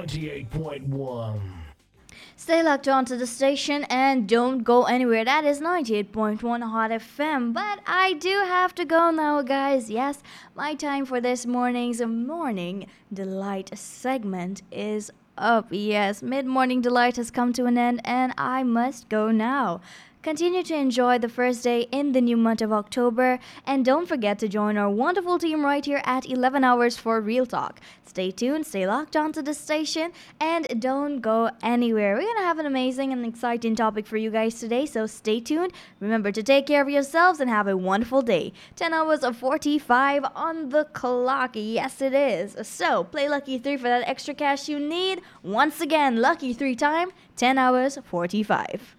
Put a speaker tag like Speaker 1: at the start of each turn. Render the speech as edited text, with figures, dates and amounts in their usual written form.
Speaker 1: 98.1.
Speaker 2: Stay locked on to the station and don't go anywhere. That is 98.1 Hot FM. But I do have to go now, guys. Yes, my time for this morning's Morning Delight segment is up. Yes, Mid Morning Delight has come to an end and I must go now. Continue to enjoy the first day in the new month of October and don't forget to join our wonderful team right here at 11 hours for Real Talk. Stay tuned, stay locked onto the station, and don't go anywhere. We're going to have an amazing and exciting topic for you guys today, so stay tuned. Remember to take care of yourselves and have a wonderful day. 10 hours of 45 on the clock. Yes, it is. So, play Lucky 3 for that extra cash you need. Once again, Lucky 3 time, 10 hours 45.